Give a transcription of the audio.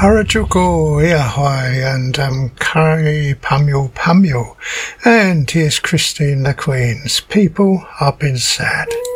Harajuku Iahai and Kari Pamyo. And here's Christine the Queen's People Have Been Sad.